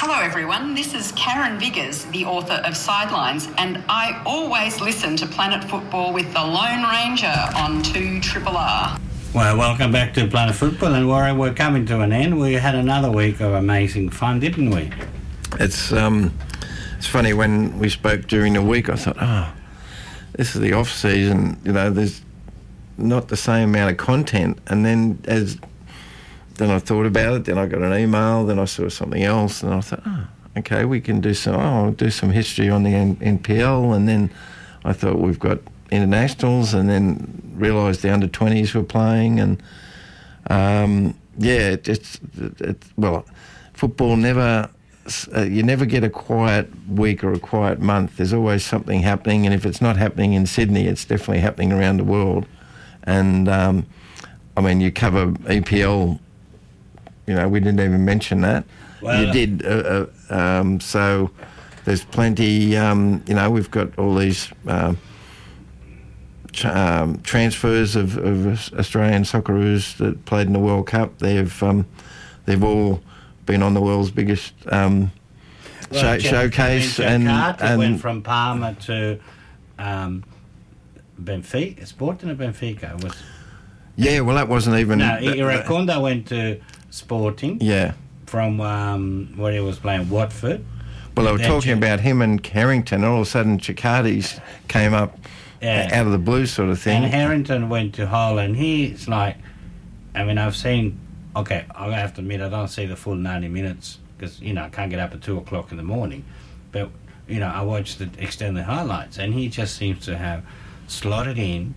Hello everyone, this is Karen Viggers, the author of Sidelines, and I always listen to Planet Football with the Lone Ranger on 2RRR. Well, welcome back to Planet Football, and we're coming to an end. We had another week of amazing fun, didn't we? It's funny, when we spoke during the week, I thought, this is the off season, there's not the same amount of content, and then Then I thought about it, then I got an email, then I saw something else, and I thought, okay, we can do I'll do some history on the NPL, and then I thought we've got internationals, and then realised the under-20s were playing, and football never, you never get a quiet week or a quiet month. There's always something happening, and if it's not happening in Sydney, it's definitely happening around the world. And, you cover EPL. We didn't even mention that. Well, you did. So there's plenty. We've got all these transfers of Australian Socceroos that played in the World Cup. They've all been on the world's biggest showcase. And went from Parma to Benfica. Sporting or Benfica was. Yeah, well, that wasn't even. No, Iracunda went to Sporting. Yeah. From where he was playing Watford. Well, they were talking about him and Harrington. All of a sudden, Chiccardi's came up out of the blue, sort of thing. And Harrington went to Hull, and he's like, I've seen. Okay, I have to admit, I don't see the full 90 minutes because I can't get up at 2:00 in the morning. But I watched the extended highlights, and he just seems to have slotted in.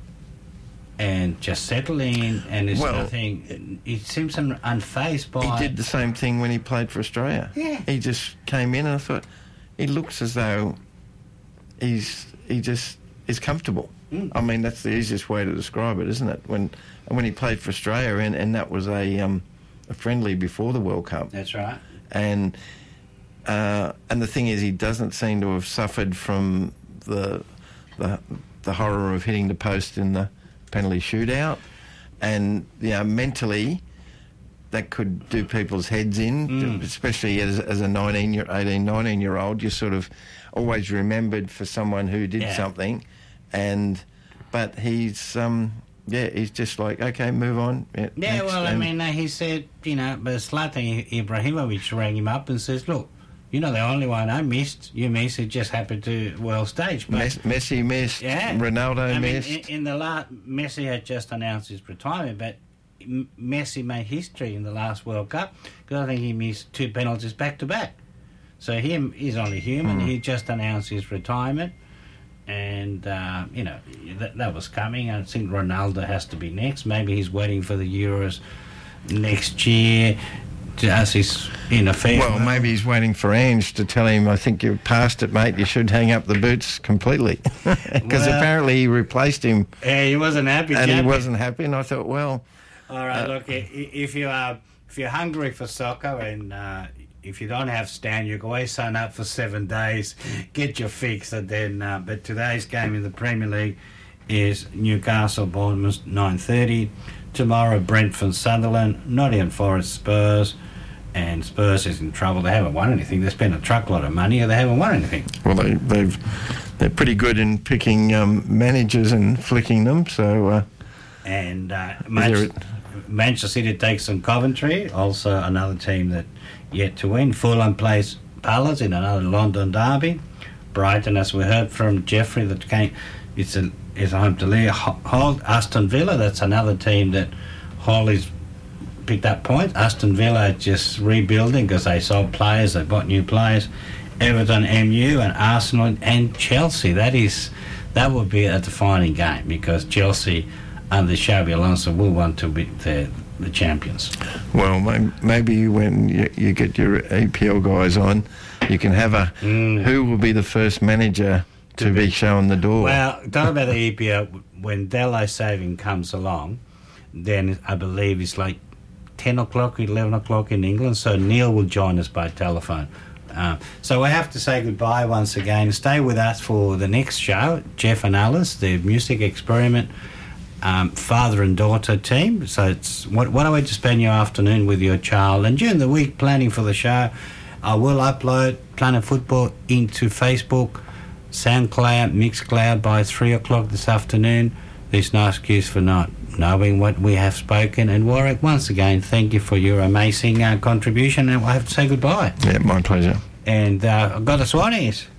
And just settle in, and there's nothing. It seems unfazed by. He did the same thing when he played for Australia. Yeah, he just came in, and I thought he looks as though he just is comfortable. That's the easiest way to describe it, isn't it? When he played for Australia, and that was a friendly before the World Cup. That's right. And the thing is, he doesn't seem to have suffered from the horror of hitting the post in the penalty shootout, and mentally that could do people's heads in, especially as a 18, 19-year-old. You're sort of always remembered for someone who did something, but he's just like, okay, move on. He said, but Zlatan Ibrahimovic rang him up and says, look, the only one I missed, you missed, it just happened to world stage. But Messi missed, Ronaldo missed. In the last, Messi had just announced his retirement, but Messi made history in the last World Cup because I think he missed 2 penalties back-to-back. So he's only human. He just announced his retirement, and, that was coming. I think Ronaldo has to be next. Maybe he's waiting for the Euros next year. As he's in a fair. Well, maybe he's waiting for Ange to tell him, I think you've passed it, mate. You should hang up the boots completely. Because apparently he replaced him. Yeah, he wasn't happy. And he wasn't happy, and I thought, well... All right, look, if you're hungry for soccer and if you don't have Stan, you can always sign up for 7 days, get your fix, and then... but today's game in the Premier League is Newcastle-Bournemouth, 9:30. Tomorrow, Brentford, Sunderland, Nottingham Forest, Spurs, and Spurs is in trouble. They haven't won anything. They spent a truckload of money, and they haven't won anything. Well, they're pretty good in picking managers and flicking them. So, Manchester City takes on Coventry, also another team that yet to win. Fulham plays Palace in another London derby. Brighton, as we heard from Jeffrey, that came. It's home to Leah Hull. Aston Villa, that's another team that Holly's picked up points. Aston Villa just rebuilding because they sold players, they bought new players. Everton, MU, and Arsenal and Chelsea. That would be a defining game because Chelsea under Xabi Alonso will want to be the champions. Well, maybe when you get your EPL guys on, you can have who will be the first manager to be shown the door. Well, talk about the EPL. When daylight saving comes along, then I believe it's like 10 o'clock, 11 o'clock in England, so Neil will join us by telephone. So I have to say goodbye once again. Stay with us for the next show, Jeff and Alice, the music experiment, father and daughter team. So it's what a way to spend your afternoon with your child. And during the week, planning for the show, I will upload Planet Football into Facebook, SoundCloud, Mixcloud by 3 o'clock this afternoon. There's no excuse for not knowing what we have spoken. And Warwick, once again, thank you for your amazing contribution, and I have to say goodbye. Yeah, my pleasure. And I've got the Swannies.